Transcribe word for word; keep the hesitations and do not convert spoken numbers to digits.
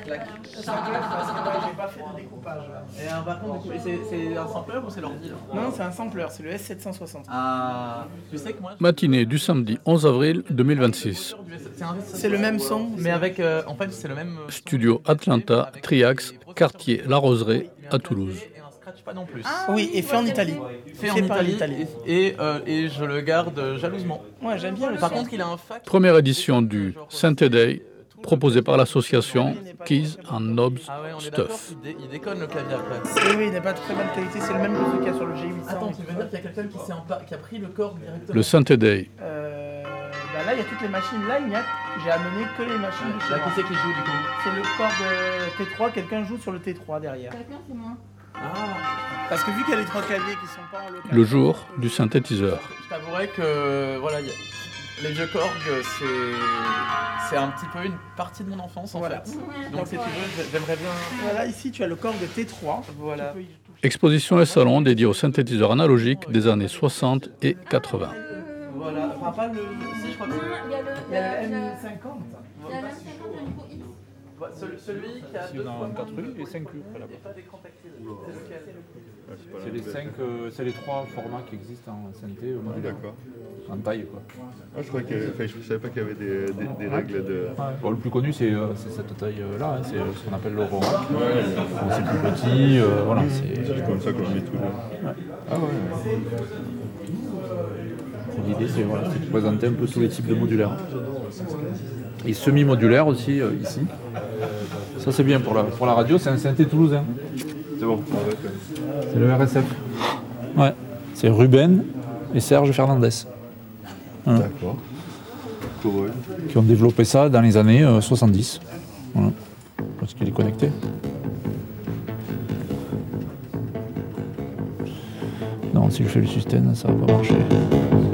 claque. Ça claque parce que ouais, j'ai pas fait de découpage. Là. Et un, par contre, c'est, c'est un sampler ou c'est l'ordi là? Non, c'est un sampler, c'est le S sept cent soixante. Ah, tu sais que moi. Matinée du samedi onze avril deux mille vingt-six. C'est, un, c'est le même son, mais avec. Euh, en fait, c'est le même. Studio Atlanta, Triax, quartier La Roseraie, à Toulouse. Et un scratch pas non plus. Ah, oui, et fait en Italie. Fait, fait en par Italie. l'Italie. Et, et, euh, et je le garde jalousement. Ouais, j'aime bien le Par son. contre, il a un fac. Première édition du Synthé Day, proposée par l'association Keys and Knobs Ah ouais, on est Stuff. d'accord, il, dé, il déconne le clavier après. Oui, oui, il n'est pas de très bonne qualité, c'est le même que celui qu'il y a sur le G huit cents. Attends, tu veux dire qu'il y a quelqu'un qui, s'est empa- qui a pris le corps directement? Le Synthé Day, Euh, bah là, il y a toutes les machines. Là, il y a... j'ai amené que les machines de chez Là, moi. qui c'est qui joue du coup? C'est le corps de T trois, quelqu'un joue sur le T trois derrière. Quelqu'un, c'est moi. Ah. Parce que vu qu'il y a les trois claviers qui sont pas en local... le jour du synthétiseur. Je t'avouerais que voilà, y a... les vieux Korg, c'est... c'est un petit peu une partie de mon enfance en Voilà. fait. Donc si tu veux, j'aimerais bien... Voilà, ici, tu as le corps de T trois. Voilà. Tu peux y toucher. Exposition et salon dédié aux synthétiseurs analogiques des années soixante et quatre-vingts. Voilà, enfin pas le... Si, je crois que Non, c'est... il y a le. Il y a le il y a M le- cinquante. il y a le M cinquante, le niveau X. Ouais, celui, celui qui a Ici, deux on a fois un moins quatre de U et bruit cinq U et là-bas. pas d'écran tactile. C'est lequel? C'est les cinq, euh, c'est les trois formats qui existent en synthé au modulaire. D'accord. En taille quoi. Ah, je crois que, enfin, je savais pas qu'il y avait des, des, des règles de. Bon, le plus connu c'est, euh, c'est cette taille euh, là, hein, c'est euh, ce qu'on appelle l'Aurora. Bon, c'est plus petit, euh, voilà. C'est, C'est comme ça qu'on met tout le. Ah ouais. C'est l'idée, c'est, voilà, c'est de présenter un peu tous les types de modulaires. Et semi-modulaire aussi euh, ici. Ça c'est bien pour la, pour la radio, c'est un synthé toulousain. C'est bon. C'est le R S F. Ouais. C'est Ruben et Serge Fernandez. Voilà. D'accord. Cool. Qui ont développé ça dans les années euh, soixante-dix. Voilà. Parce qu'il est connecté. Non, si je fais le sustain, ça va pas marcher.